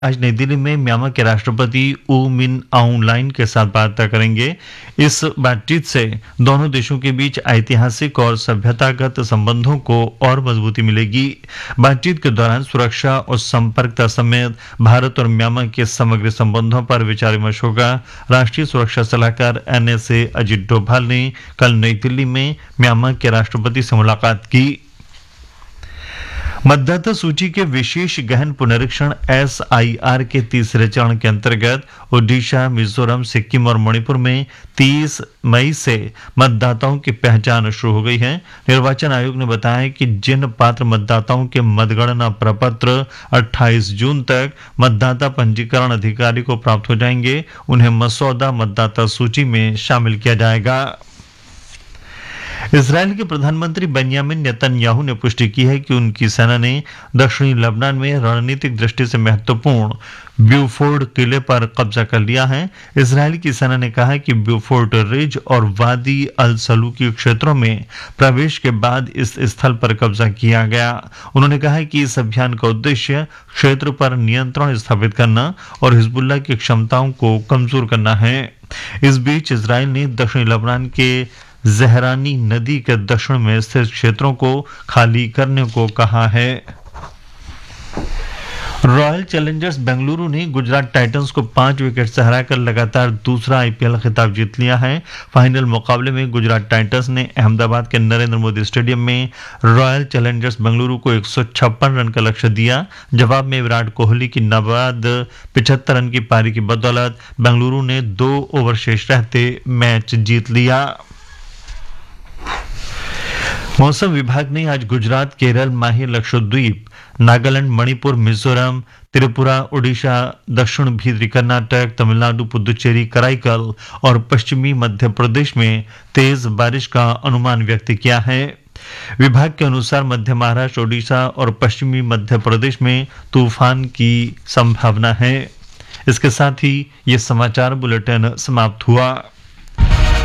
आज नई दिल्ली में म्यांमार के राष्ट्रपति ऊ मिन आउंग लाइन के साथ वार्ता करेंगे। इस बातचीत से दोनों देशों के बीच ऐतिहासिक और सभ्यतागत संबंधों को और मजबूती मिलेगी। बातचीत के दौरान सुरक्षा और संपर्कता समेत भारत और म्यांमार के समग्र संबंधों पर विचार विमर्श होगा। राष्ट्रीय सुरक्षा सलाहकार NSA अजित डोभाल ने कल नई दिल्ली में म्यांमार के राष्ट्रपति से मुलाकात की। मतदाता सूची के विशेष गहन पुनरीक्षण SIR के तीसरे चरण के अंतर्गत ओडिशा, मिजोरम, सिक्किम और मणिपुर में 30 मई से मतदाताओं की पहचान शुरू हो गई है। निर्वाचन आयोग ने बताया कि जिन पात्र मतदाताओं के मतगणना प्रपत्र 28 जून तक मतदाता पंजीकरण अधिकारी को प्राप्त हो जाएंगे, उन्हें मसौदा मतदाता सूची में शामिल किया जाएगा। इजरायल के प्रधानमंत्री बेंयामिन नेतन्याहू ने पुष्टि की है कि उनकी सेना ने दक्षिणी लेबनान में रणनीतिक दृष्टि से महत्वपूर्ण ब्यूफोर्ड किले पर कब्जा कर लिया है। इजरायल की सेना ने कहा कि ब्यूफोर्ड रिज और वादी अल सलूकी क्षेत्रों में प्रवेश के बाद इस स्थल पर कब्जा किया गया। उन्होंने कहा कि इस अभियान का उद्देश्य क्षेत्र पर नियंत्रण स्थापित करना और हिजबुल्लाह की क्षमताओं को कमजोर करना है। इस बीच इजरायल ने दक्षिणी लेबनान के जहरानी नदी के दक्षिण में स्थित क्षेत्रों को खाली करने को कहा है। रॉयल चैलेंजर्स बेंगलुरु ने गुजरात टाइटंस को 5 विकेट से हराकर लगातार दूसरा IPL खिताब जीत लिया है। फाइनल मुकाबले में गुजरात टाइटंस ने अहमदाबाद के नरेंद्र मोदी स्टेडियम में रॉयल चैलेंजर्स बेंगलुरु को 156 रन का लक्ष्य दिया। जवाब में विराट कोहली की नाबाद 75 रन की पारी की बदौलत बेंगलुरु ने 2 ओवर शेष रहते मैच जीत लिया। मौसम विभाग ने आज गुजरात, केरल, माही, लक्षद्वीप, नागालैंड, मणिपुर, मिजोरम, त्रिपुरा, ओडिशा, दक्षिण भीतरी कर्नाटक, तमिलनाडु, पुदुचेरी, कराईकल और पश्चिमी मध्य प्रदेश में तेज बारिश का अनुमान व्यक्त किया है। विभाग के अनुसार मध्य महाराष्ट्र, ओडिशा और पश्चिमी मध्य प्रदेश में तूफान की संभावना है। इसके साथ ही ये समाचार बुलेटिन समाप्त हुआ।